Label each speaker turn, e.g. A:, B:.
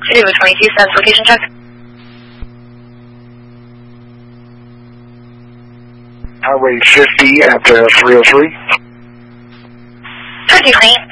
A: City with 22 cents, location check.
B: Highway 50 at 303.
A: 50 clean.